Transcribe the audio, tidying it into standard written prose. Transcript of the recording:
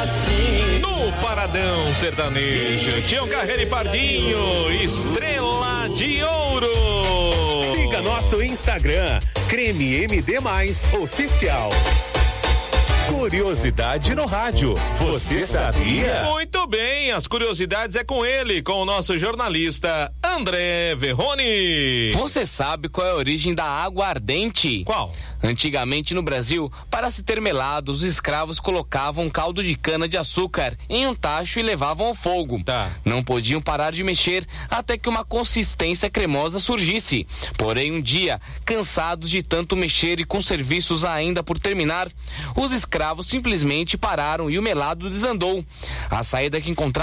assim. No Paradão Sertanejo, Tião Carreira e Pardinho, Estrela de Ouro. Siga nosso Instagram, Creme MD Mais Oficial. Curiosidade no rádio. Você sabia? Muito bem, as curiosidades é com ele, com o nosso jornalista André Verrone. Você sabe qual é a origem da aguardente? Qual? Antigamente no Brasil, para se ter melado, os escravos colocavam caldo de cana de açúcar em um tacho e levavam ao fogo. Tá. Não podiam parar de mexer até que uma consistência cremosa surgisse. Porém, um dia, cansados de tanto mexer e com serviços ainda por terminar, os escravos simplesmente pararam e o melado desandou. A saída que encontraram